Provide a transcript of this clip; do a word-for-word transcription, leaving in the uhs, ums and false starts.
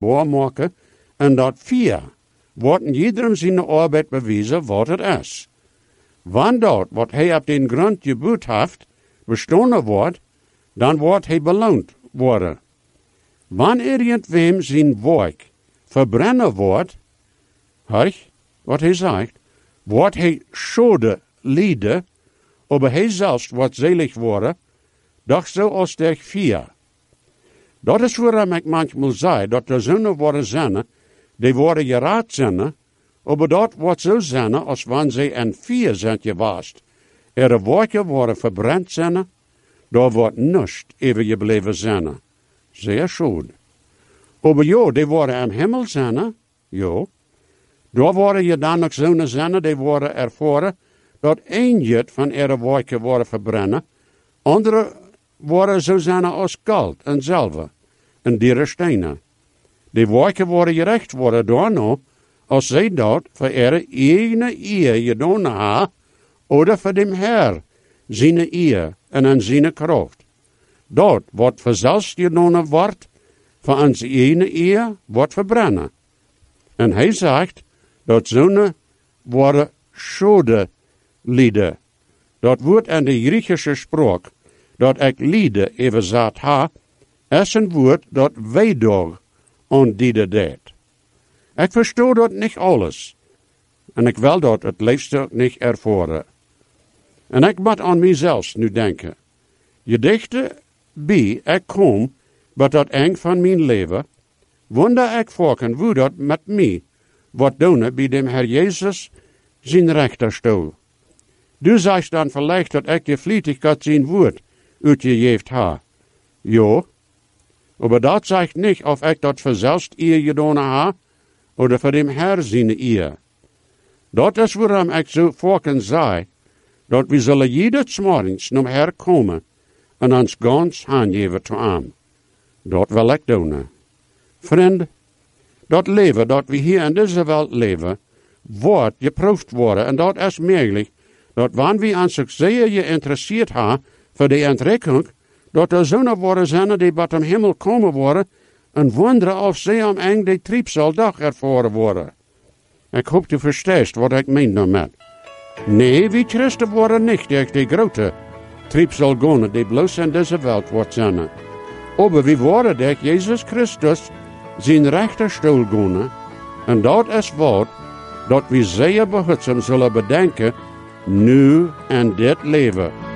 maken en dat vier worden iedereen zijn arbeid bewijzen wat het is. Wanneer dat wat hij op den grond gebouwd heeft, bestonden wordt, dan wordt hij beloond worden. Wanneer irgendwem zijn werk verbrennen wordt, hoor wat hij zegt, wordt hij schade lijden, aber hij zelfs wordt zelig worden, doch zoals de vier. Dat is waarom ik manchmal zei, dat de zonen worden zijn, die worden geraad zijn, aber dat wordt zo zijn als wanneer ze een vier zijn geweest. Er werken worden verbrand zijn, daar wordt niets even gebleven zijn. Zeer schade. Aber ja, die worden am Himmel zijn, ja. Daar worden je dan nog zonen zijn, die worden ervaren, dat een jet van ihre werken worden verbrennen, andere worden zo zijn als goud en zilver en dierre stenen. Die werken worden gerecht worden daarna, als zij dat voor ihre eigen eer gedaan hebben, oder voor dem Herr, zijn eer en aan zijn kracht. Dat wat verzelfs gedaan wordt, voor onze eigen eer, wordt verbrennen. En hij zegt, dat zonen worden schade lijden. Dat woord in de Griechische spraak, dat ik lijden even zat ha, is een woord dat weedag aan die deed. Ik verstoor dat niet alles. En ik wil dat het liefste niet ervaren. En ik moet aan mezelf nu denken. Je dichte bij, ik kom, bij dat eind van mijn leven, wonder ik volken hoe dat met mij, wat doen bij dem Herr Jezus, zijn rechterstoel. Du zegt dan vielleicht dat ik je vlietigheid zijn woord uitgegeven ha. Ja, aber dat zegt niet of ik dat voor zelfs eer gedaan ha, oder voor dem Herr zijn eer. Dat is waarom ik zo volken zei, dat we zullen jedes morgens naar Herr komen en ons gans aangeven te hem. Dat wil ik doen. Vriend, dat leven dat we hier in deze wereld leven, wordt geproefd worden en dat is mogelijk, dat wanneer we aan succes geïnteresseerd hebben voor de entrekking, dat er zonen worden zijn die bij de hemel komen worden en wonderen of ze am eng die triebsal dag ervaren worden. Ik hoop du verstehst wat ik meen daarmee. Nee, we Christen worden niet durch die grote triebsal gaan die bloos in deze wereld wordt zijn. Aber we worden durch Jezus Christus zijn rechterstoel gaan en dat is wat dat we zeer behoedzaam zullen bedenken nu en dit leven.